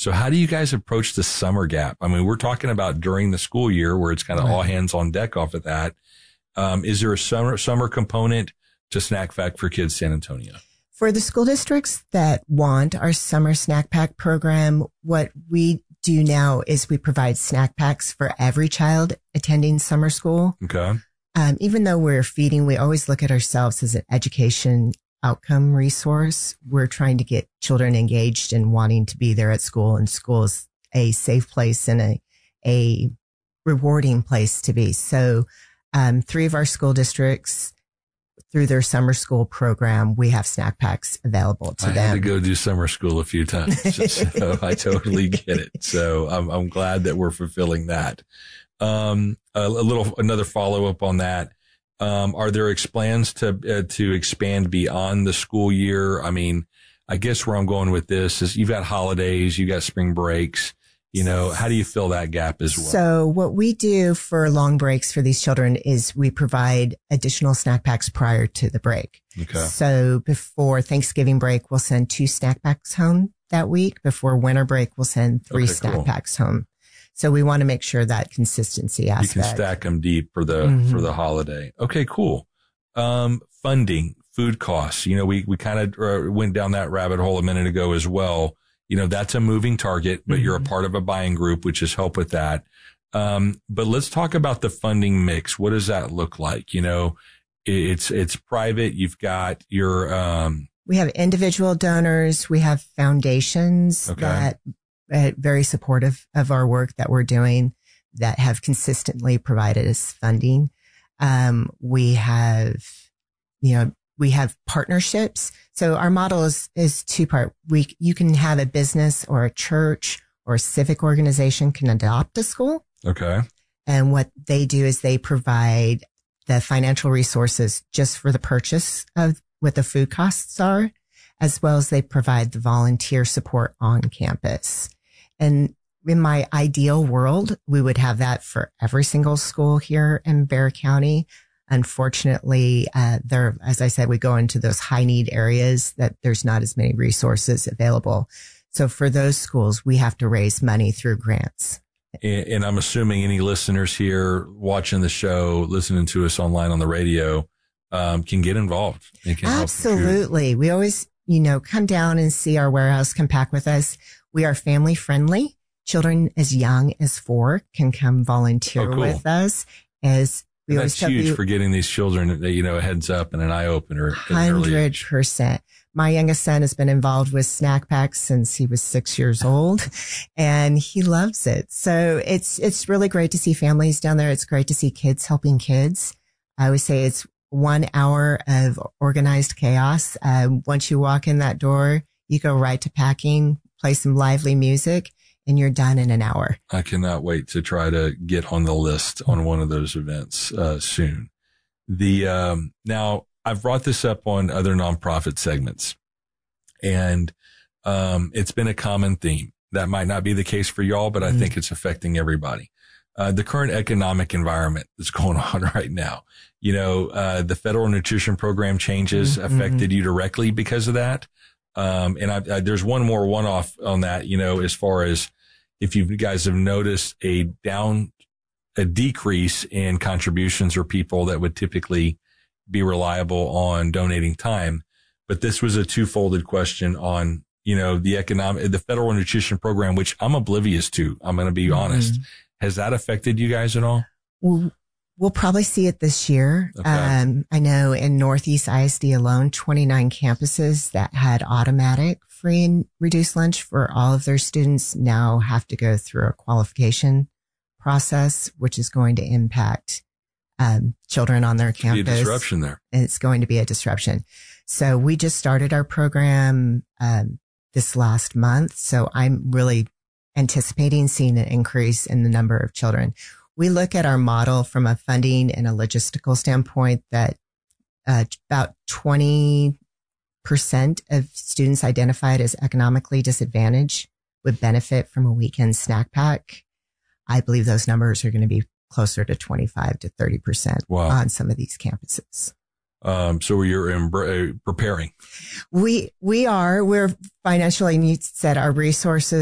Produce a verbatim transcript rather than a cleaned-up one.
So how do you guys approach the summer gap? I mean, we're talking about during the school year where it's kind of right. all hands on deck off of that. Um, is there a summer, summer component to Snack Pack for Kids San Antonio? For the school districts that want our summer snack pack program, what we do now is we provide snack packs for every child attending summer school. Okay. Um, even though we're feeding, we always look at ourselves as an education outcome resource. We're trying to get children engaged and wanting to be there at school, and school is a safe place and a, a rewarding place to be. So, um, three of our school districts, through their summer school program, we have snack packs available to I them. I had to go do summer school a few times, so I totally get it. So I'm, I'm glad that we're fulfilling that. Um, a, a little, another follow up on that. Um, are there ex- plans to, uh, to expand beyond the school year? I mean, I guess where I'm going with this is you've got holidays, you got spring breaks. You know, how do you fill that gap as well? So what we do for long breaks for these children is we provide additional snack packs prior to the break. Okay. So before Thanksgiving break, we'll send two snack packs home that week. Before winter break, we'll send three okay, snack cool. packs home. So we want to make sure that consistency aspect. You can stack them deep for the, mm-hmm. for the holiday. Okay, cool. Um, funding, food costs. You know, we, we kind of uh, went down that rabbit hole a minute ago as well. You know, that's a moving target, but mm-hmm. you're a part of a buying group, which is help with that. Um, but let's talk about the funding mix. What does that look like? You know, it's, it's private. You've got your, um, we have individual donors. We have foundations okay. that are very supportive of our work that we're doing, that have consistently provided us funding. Um, we have, you know, we have partnerships. So our model is, is two part. We, you can have a business or a church or a civic organization can adopt a school. Okay. And what they do is they provide the financial resources just for the purchase of what the food costs are, as well as they provide the volunteer support on campus. And in my ideal world, we would have that for every single school here in Bexar County. Unfortunately, uh, there, as I said, we go into those high need areas that there's not as many resources available. So for those schools, we have to raise money through grants. And, and I'm assuming any listeners here watching the show, listening to us online on the radio, um, can get involved. They can Absolutely. We always, you know, come down and see our warehouse, come pack with us. We are family friendly. Children as young as four can come volunteer oh, cool. with us as We That's huge you, for getting these children, you know, a heads up and an eye opener. Hundred percent. My youngest son has been involved with snack packs since he was six years old, and he loves it. So it's it's really great to see families down there. It's great to see kids helping kids. I always say it's one hour of organized chaos. Um, once you walk in that door, you go right to packing, play some lively music, and you're done in an hour. I cannot wait to try to get on the list on one of those events uh, soon. The um, now I've brought this up on other nonprofit segments, and um, it's been a common theme. That might not be the case for y'all, but I mm. think it's affecting everybody. Uh, the current economic environment that's going on right now. You know, uh, the federal nutrition program changes mm-hmm. affected you directly because of that. Um, and I, I, there's one more one-off on that, you know, as far as if you guys have noticed a down, a decrease in contributions or people that would typically be reliable on donating time. But this was a two-folded question on, you know, the economic, the federal nutrition program, which I'm oblivious to. I'm going to be mm-hmm. honest. Has that affected you guys at all? Well, we'll probably see it this year. Okay. Um, I know in Northeast I S D alone, twenty-nine campuses that had automatic free and reduced lunch for all of their students now have to go through a qualification process, which is going to impact um, children on their campus. Be a disruption there. And it's going to be a disruption. So we just started our program um, this last month. So I'm really anticipating seeing an increase in the number of children. We look at our model from a funding and a logistical standpoint that uh, about twenty percent of students identified as economically disadvantaged would benefit from a weekend snack pack. I believe those numbers are going to be closer to twenty-five to thirty percent wow. on some of these campuses. Um, so you're in, uh, preparing. We, we are, we're financially, you said our resources